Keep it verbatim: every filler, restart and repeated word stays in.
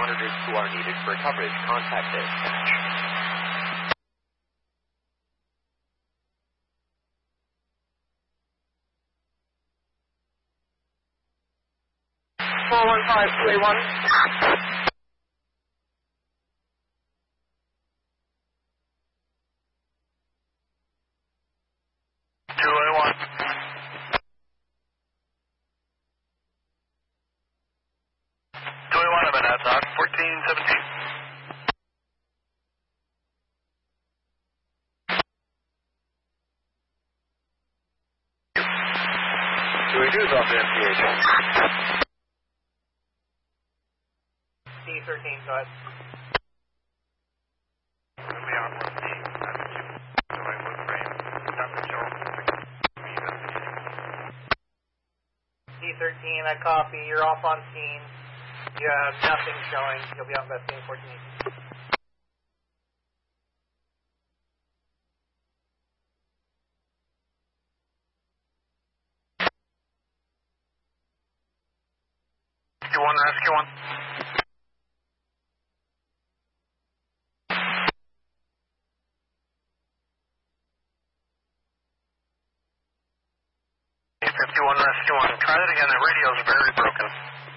monitors who are needed for coverage, contact dispatch. four one five two eight one. two eight one. two eight one, I'm in Adnock, fourteen seventeen. two eighty-two is off the M P H. D thirteen, go ahead. Leon one D, so I would frame, Doctor Jones, D thirteen, I copy, you're off on scene. You have nothing showing, you'll be out investigating fourteen. Rescue one, rescue one. fifty-one, rescue one. Try that again, the radio's very broken.